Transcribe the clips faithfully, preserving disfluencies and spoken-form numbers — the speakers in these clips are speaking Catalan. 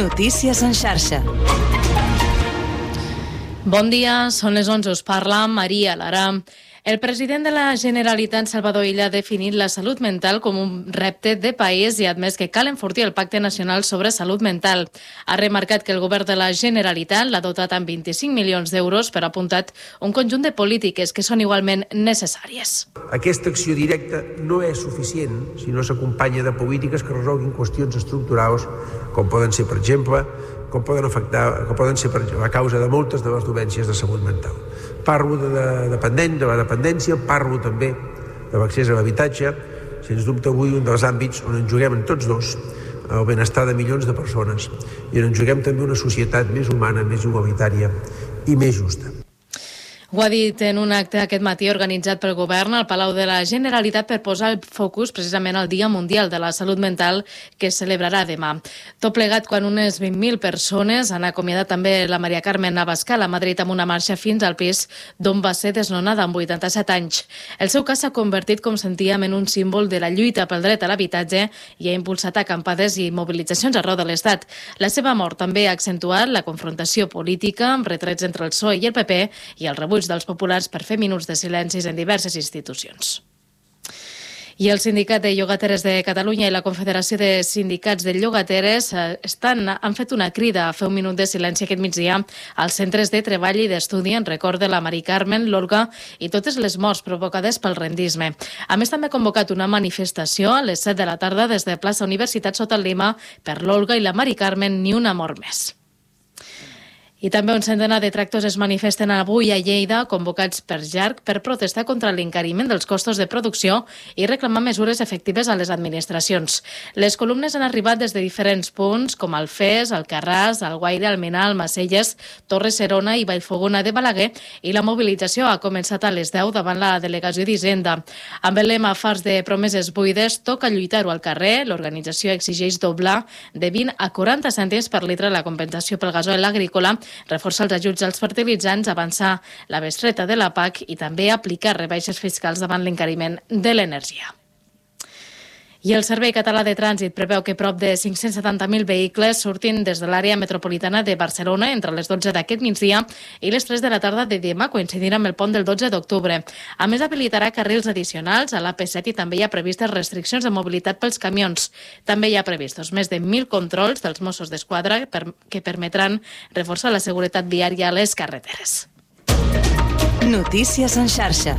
Notícies en xarxa. Bon dia, són les onze, us parla Maria Lara. El president de la Generalitat, Salvador Illa, ha definit la salut mental com un repte de país i ha admès que cal enfortir el Pacte Nacional sobre Salut Mental. Ha remarcat que el govern de la Generalitat l'ha dotat amb vint-i-cinc milions d'euros, però ha apuntat un conjunt de polítiques que són igualment necessàries. Aquesta acció directa no és suficient si no s'acompanya de polítiques que resolguin qüestions estructurals, com poden ser, per exemple, com poden afectar, com poden ser per, a causa de moltes de les dolències de salut mental. Parlo de, de, dependent, de la dependència, parlo també de l'accés a l'habitatge, sens dubte avui un dels àmbits on ens juguem en tots dos el benestar de milions de persones i on ens juguem també una societat més humana, més igualitària i més justa. Ho ha dit en un acte aquest matí organitzat pel govern al Palau de la Generalitat per posar el focus precisament al Dia Mundial de la Salut Mental que es celebrarà demà. Tot plegat quan unes vint mil persones han acomiadat també la Maria Carmen Abascal a Madrid amb una marxa fins al pis d'on va ser desnonada amb vuitanta-set anys. El seu cas s'ha convertit, com sentíem, en un símbol de la lluita pel dret a l'habitatge i ha impulsat acampades i mobilitzacions arreu de l'Estat. La seva mort també ha accentuat la confrontació política amb retrets entre el P S O E i el P P i el rebuig dels populars per fer minuts de silencis en diverses institucions. I el Sindicat de Llogateres de Catalunya i la Confederació de Sindicats de Llogateres estan, han fet una crida a fer un minut de silenci aquest migdia als centres de treball i d'estudi en record de la Mari Carmen, l'Olga i totes les morts provocades pel rendisme. A més, també ha convocat una manifestació a les set de la tarda des de plaça Universitat Sota el Lima per l'Olga i la Mari Carmen, ni una mort més. I també un centenar de tractors es manifesten avui a Lleida, convocats per Jarc, per protestar contra l'encariment dels costos de producció i reclamar mesures efectives a les administracions. Les columnes han arribat des de diferents punts, com Alfés, Alcarràs, Alguaire, Almenar, Almacelles, Torres Serona i Vallfogona de Balaguer, i la mobilització ha començat a les deu davant la delegació d'Hisenda. Amb el lema Fars de promeses buides, toca lluitar-ho al carrer. L'organització exigeix doblar de vint a quaranta cèntims per litre la compensació pel gasoil agrícola, reforçar els ajuts als fertilitzants, avançar la bestreta de la P A C i també aplicar rebaixes fiscals davant l'encariment de l'energia. I el Servei Català de Trànsit preveu que prop de cinc-cents setanta mil vehicles surtin des de l'àrea metropolitana de Barcelona entre les dotze d'aquest migdia i les tres de la tarda de demà, coincidint amb el pont del dotze d'octubre. A més, habilitarà carrils addicionals a l'A P set i també hi ha previstes restriccions de mobilitat pels camions. També hi ha previstos més de mil controls dels Mossos d'Esquadra que permetran reforçar la seguretat viària a les carreteres. Notícies en xarxa.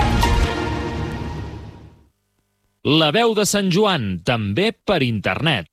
La veu de Sant Joan, també per internet.